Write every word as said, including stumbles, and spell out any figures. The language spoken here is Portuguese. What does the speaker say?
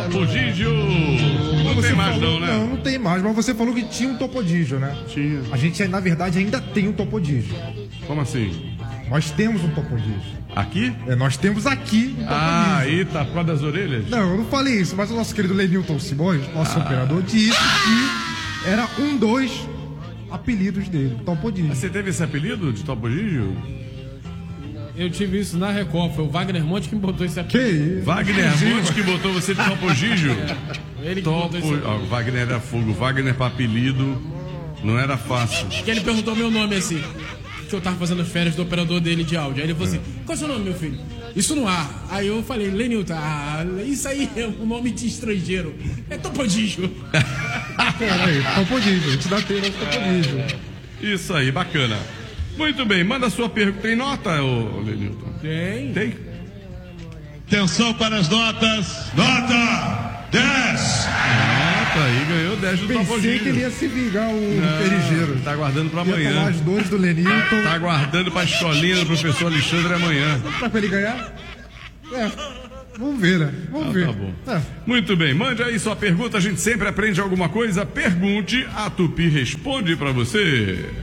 Topodígio. Não Você tem mais falou, não, né? Não, não tem mais, mas você falou que tinha um topodígio, né? Tinha. A gente, na verdade, ainda tem um topodígio. Como assim? Nós temos um topodígio. Aqui? É, nós temos aqui um Ah, topodígio. aí tá por causa das orelhas? Não, eu não falei isso, mas o nosso querido Lenilton Simões, nosso ah. operador, disse que era um dos apelidos dele, topodígio. Você teve esse apelido de topodígio? Eu tive isso na Record, foi o Wagner Monte que me botou esse apelido. Que isso? Wagner Monte que botou você de topodígio? É, ele que Topo... botou esse apelido. Ó, Wagner era fogo, Wagner pra apelido não era fácil. Que ele perguntou meu nome assim, que eu tava fazendo as férias do operador dele de áudio. Aí ele falou assim, qual é o seu nome, meu filho? Isso no ar. Aí eu falei, Lenilton, ah, isso aí é um nome de estrangeiro. É topodígio. Peraí, topodígio, a gente dá tempo ao topodígio. Isso aí, bacana. Muito bem, manda a sua pergunta. Tem nota, ô Lenilton? Tem. Tem? Atenção para as notas. Nota dez. Nota aí, ganhou dez do Pensei topodígio. que ele ia se vingar o Não, perigeiro. tá guardando pra Ia amanhã. tomar as dores do Lenilton. Tá guardando pra escolinha do professor Alexandre amanhã. Pra ele ganhar? É, vamos ver, né? Vamos Ah, ver. tá bom. É. Muito bem, mande aí sua pergunta, a gente sempre aprende alguma coisa. Pergunte, a Tupi responde pra você.